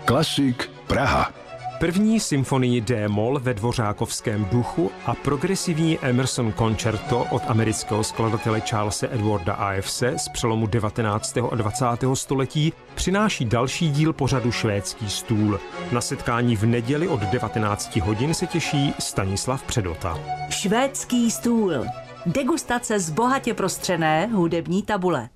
Klasik Praha. První symfonii D-moll ve dvořákovském duchu a progresivní Emerson Concerto od amerického skladatele Charlese Edwarda Ivese z přelomu 19. a 20. století přináší další díl pořadu Švédský stůl. Na setkání v neděli od 19 hodin se těší Stanislav Předota. Švédský stůl. Degustace z bohatě prostřené hudební tabule.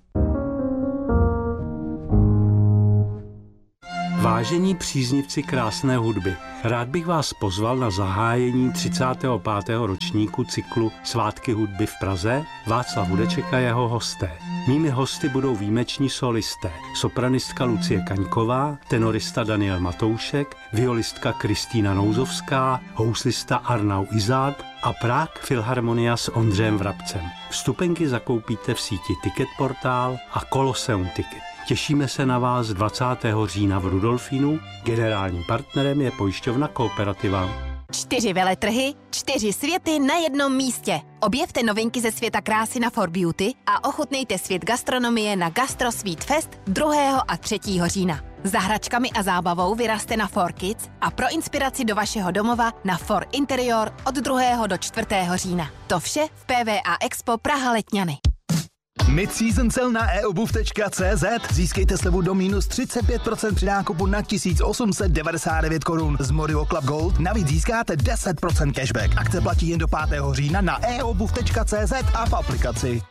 Vážení příznivci krásné hudby, rád bych vás pozval na zahájení 35. ročníku cyklu Svátky hudby v Praze Václav Hudeček a jeho hosté. Mými hosty budou výjimeční solisté, sopranistka Lucie Kaňková, tenorista Daniel Matoušek, violistka Kristýna Nouzovská, houslista Arnau Izák a Prague Filharmonia s Ondřejem Vrabcem. Vstupenky zakoupíte v síti Ticketportál a Colosseum Ticket. Těšíme se na vás 20. října v Rudolfínu. Generálním partnerem je pojišťovna Kooperativa. 4 veletrhy, 4 světy na jednom místě. Objevte novinky ze světa krásy na For Beauty a ochutnejte svět gastronomie na Gastro Sweet Fest 2. a 3. října. Za hračkami a zábavou vyrazte na For Kids a pro inspiraci do vašeho domova na For Interior od 2. do 4. října. To vše v PVA Expo Praha Letňany. Mid-season sale na eobuv.cz. Získejte slevu do minus 35% při nákupu na 1899 korun. Z Morio Club Gold navíc získáte 10% cashback. Akce platí jen do 5. října na eobuv.cz a v aplikaci.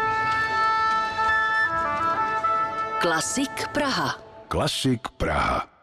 Klasik Praha. Klasik Praha.